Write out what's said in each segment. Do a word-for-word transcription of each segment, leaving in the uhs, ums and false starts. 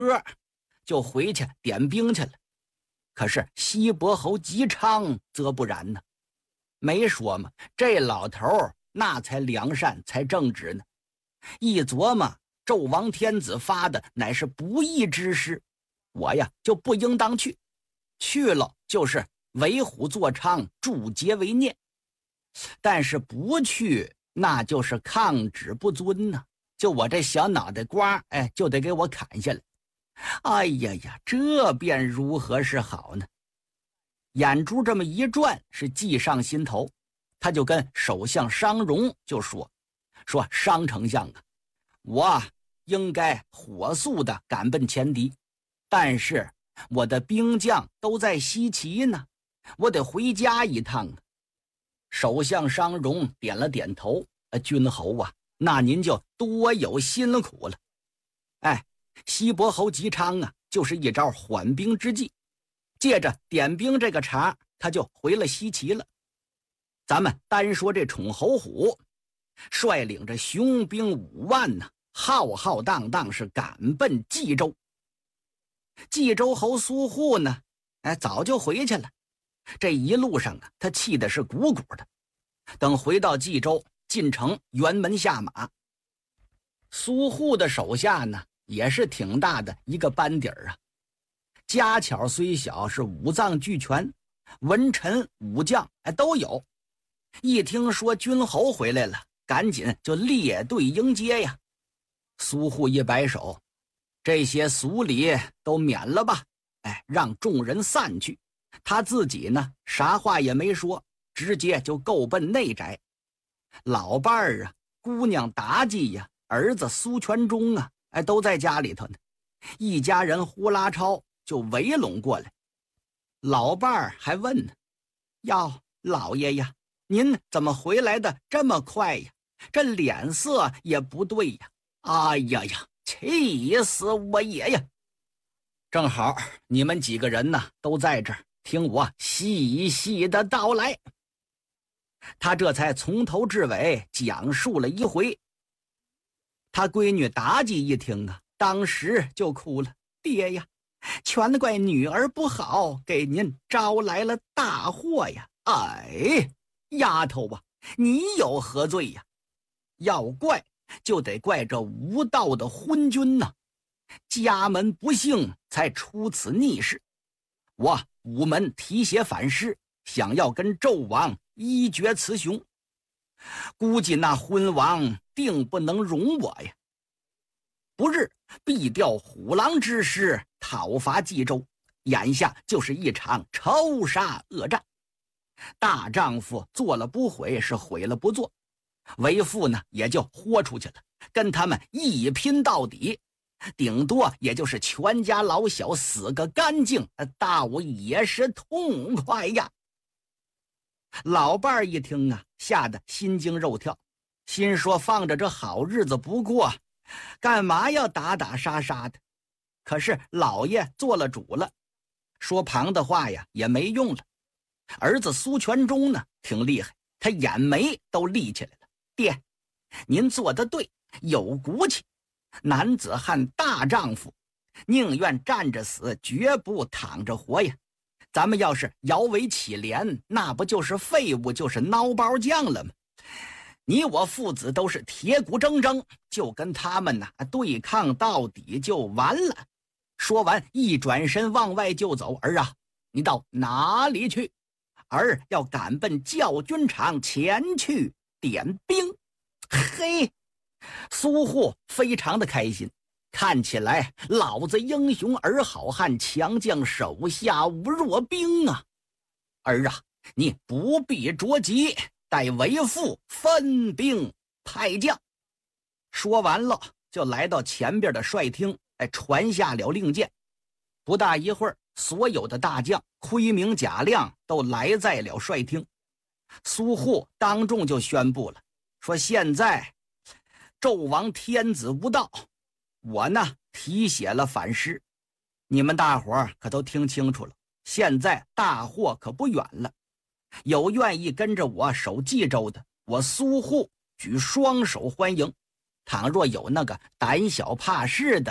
喝，就回去点兵去了。可是西伯侯姬昌则不然呢，没说嘛，这老头那才良善才正直呢。一琢磨，纣王天子发的乃是不义之师，我呀就不应当去，去了就是为虎作伥，助桀为虐。但是不去，那就是抗旨不遵呢。就我这小脑袋瓜，哎，就得给我砍下来。哎呀呀，这便如何是好呢？眼珠这么一转，是计上心头，他就跟首相商容就说：“说商丞相啊，我应该火速的赶奔前敌，但是我的兵将都在西岐呢，我得回家一趟啊。”首相商容点了点头：“呃，君侯啊，那您就多有辛苦了。哎，西伯侯姬昌啊，就是一招缓兵之计，借着点兵这个茬，他就回了西岐了。咱们单说这宠侯虎，率领着雄兵五万呢，浩浩荡荡是赶奔冀州。冀州侯苏护呢，哎，早就回去了。这一路上啊，他气的是鼓鼓的。等回到冀州，进城辕门下马。苏护的手下呢，也是挺大的一个班底儿啊。家巧虽小，是五脏俱全，文臣武将哎都有。一听说君侯回来了，赶紧就列队迎接呀。苏护一摆手，这些俗礼都免了吧，哎，让众人散去。他自己呢，啥话也没说，直接就够奔内宅。老伴儿啊，姑娘妲己呀，儿子苏全忠啊，哎，都在家里头呢。一家人呼啦超就围拢过来。老伴儿还问呢：“哟，老爷呀，您怎么回来的这么快呀？这脸色也不对呀！哎呀呀，气死我爷呀！正好你们几个人呢都在这儿，听我细细的道来。”他这才从头至尾讲述了一回。他闺女妲己一听啊，当时就哭了：“爹呀，全怪女儿不好，给您招来了大祸呀！哎，丫头啊，你有何罪呀？要怪就得怪这无道的昏君呐、啊！家门不幸，才出此逆事。我午门提携反诗，想要跟纣王一决雌雄，估计那昏王定不能容我呀！不日必调虎狼之师讨伐冀州，眼下就是一场仇杀恶战。大丈夫做了不悔，是悔了不做，为父呢也就豁出去了，跟他们一拼到底，顶多也就是全家老小死个干净，倒也是痛快呀。老伴儿一听啊，吓得心惊肉跳，心说放着这好日子不过，干嘛要打打杀杀的？可是老爷做了主了，说旁的话呀也没用了。儿子苏全忠呢挺厉害，他眼眉都立起来了：“爹，您做得对，有骨气。男子汉大丈夫，宁愿站着死，绝不躺着活呀。咱们要是摇尾乞怜，那不就是废物，就是孬包酱了吗？你我父子都是铁骨铮铮，就跟他们呢对抗到底就完了。”说完一转身往外就走：“儿啊，你到哪里去？儿要赶奔教军场前去点兵。”嘿，苏护非常的开心，看起来老子英雄儿好汉，强将手下无弱兵啊！儿啊，你不必着急，待为父分兵派将。说完了，就来到前边的帅厅，哎，传下了令箭。不大一会儿，所有的大将盔明甲亮都来在了帅厅。苏护当众就宣布了，说现在纣王天子无道，我呢提写了反诗，你们大伙儿可都听清楚了，现在大祸可不远了。有愿意跟着我守冀州的，我苏护举双手欢迎；倘若有那个胆小怕事的，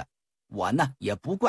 我呢也不怪。